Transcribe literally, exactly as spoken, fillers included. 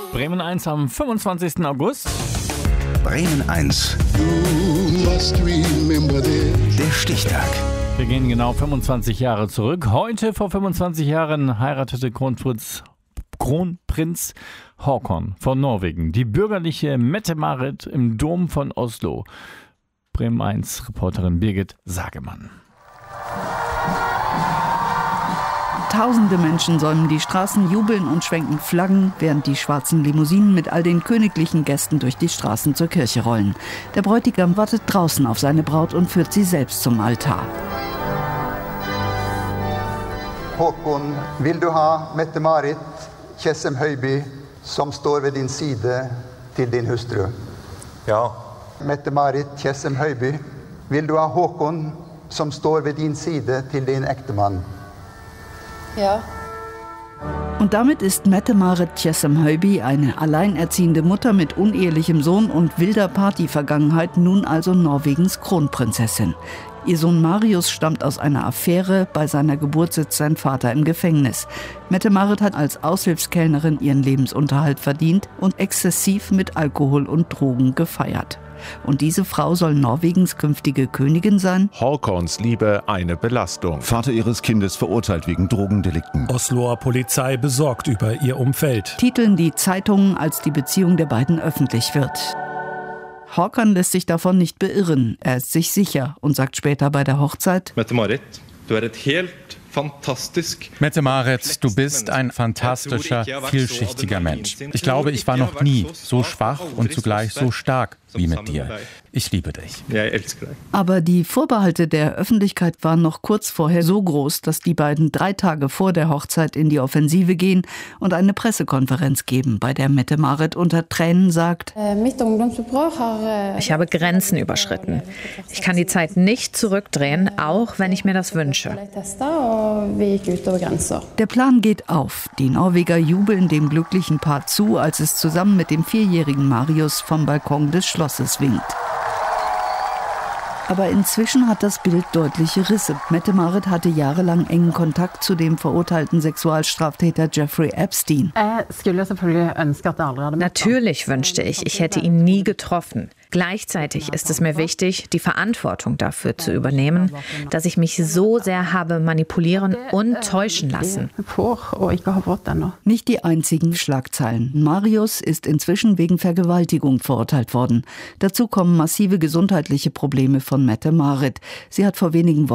Bremen eins am fünfundzwanzigsten August. Bremen eins. Der Stichtag. Wir gehen genau fünfundzwanzig Jahre zurück. Heute vor fünfundzwanzig Jahren heiratete Kronprinz, Kronprinz Haakon von Norwegen die bürgerliche Mette-Marit im Dom von Oslo. Bremen eins Reporterin Birgit Sagemann. Tausende Menschen säumen die Straßen, jubeln und schwenken Flaggen, während die schwarzen Limousinen mit all den königlichen Gästen durch die Straßen zur Kirche rollen. Der Bräutigam wartet draußen auf seine Braut und führt sie selbst zum Altar. Håkon, will du ha Mette-Marit Tjessem Høiby, som står ved din side, til din hustru? Ja. Mette-Marit Tjessem Høiby, vil du ha Håkon, som står ved din side, til din ektemann? Ja. Und damit ist Mette-Marit Tjessem Høiby, eine alleinerziehende Mutter mit unehelichem Sohn und wilder Partyvergangenheit, nun also Norwegens Kronprinzessin. Ihr Sohn Marius stammt aus einer Affäre, bei seiner Geburt sitzt sein Vater im Gefängnis. Mette-Marit hat als Aushilfskellnerin ihren Lebensunterhalt verdient und exzessiv mit Alkohol und Drogen gefeiert. Und diese Frau soll Norwegens künftige Königin sein? Haakons Liebe eine Belastung. Vater ihres Kindes verurteilt wegen Drogendelikten. Osloer Polizei besorgt über ihr Umfeld. Titeln die Zeitungen, als die Beziehung der beiden öffentlich wird. Haakon lässt sich davon nicht beirren. Er ist sich sicher und sagt später bei der Hochzeit: Mette-Marit, du eres helt fantastisch. Mette-Marit, du bist ein fantastischer, vielschichtiger Mensch. Ich glaube, ich war noch nie so schwach und zugleich so stark wie mit dir. Ich liebe dich. Aber die Vorbehalte der Öffentlichkeit waren noch kurz vorher so groß, dass die beiden drei Tage vor der Hochzeit in die Offensive gehen und eine Pressekonferenz geben, bei der Mette-Marit unter Tränen sagt: Ich habe Grenzen überschritten. Ich kann die Zeit nicht zurückdrehen, auch wenn ich mir das wünsche. Der Plan geht auf. Die Norweger jubeln dem glücklichen Paar zu, als es zusammen mit dem vierjährigen Marius vom Balkon des Schlosses winkt. Aber inzwischen hat das Bild deutliche Risse. Mette-Marit hatte jahrelang engen Kontakt zu dem verurteilten Sexualstraftäter Jeffrey Epstein. Natürlich wünschte ich, ich hätte ihn nie getroffen. Gleichzeitig ist es mir wichtig, die Verantwortung dafür zu übernehmen, dass ich mich so sehr habe manipulieren und täuschen lassen. Nicht die einzigen Schlagzeilen. Marius ist inzwischen wegen Vergewaltigung verurteilt worden. Dazu kommen massive gesundheitliche Probleme von Mette-Marit. Sie hat vor wenigen Wochen